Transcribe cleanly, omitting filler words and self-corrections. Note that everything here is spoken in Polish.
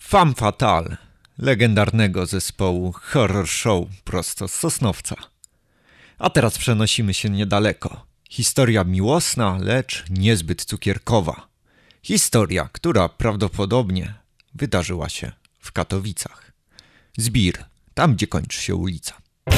Femme fatale legendarnego zespołu Horror Show prosto z Sosnowca. A teraz przenosimy się niedaleko. Historia miłosna, lecz niezbyt cukierkowa. Historia, która prawdopodobnie wydarzyła się w Katowicach. Zbir, tam gdzie kończy się ulica.